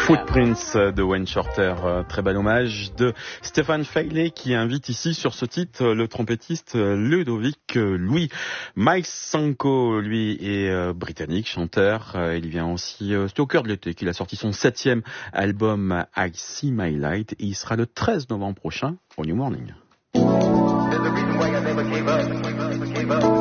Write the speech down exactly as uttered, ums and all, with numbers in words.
Footprints de Wayne Shorter, très bel hommage de Stefan Feile qui invite ici sur ce titre le trompettiste Ludovic Louis. Mike Sanko, lui, est britannique, chanteur. Il vient aussi, c'était au cœur de l'été qu'il a sorti son septième album I See My Light et il sera le treize novembre prochain au New Morning.